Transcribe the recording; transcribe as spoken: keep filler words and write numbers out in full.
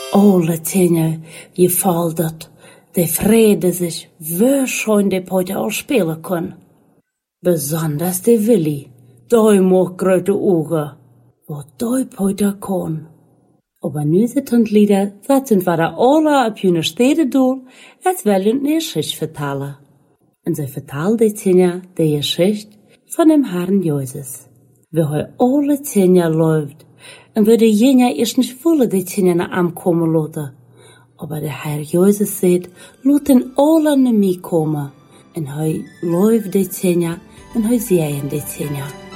Alle Dinge gefällt dat de Vrede sich schön de heute auch spelen kann. Besonders de Willi, der mag große Augen, wat der heute kann. Aber nu sind die Lieder, dat sind wir da alle auf jene Städte doel, als wollen eine Geschichte vertellen. Und sie vertelt die Dinge, die Geschichte von dem Herrn Jesus. Wir haben alle Dinge läuft, und wir die Jünger erst nicht wollen die Dinge nach ihm kommen lassen. Aber der Herr Jesus sagt, lass ihn alle nach mir kommen. Und er läuft die Dinge, und er sehen die Dinge.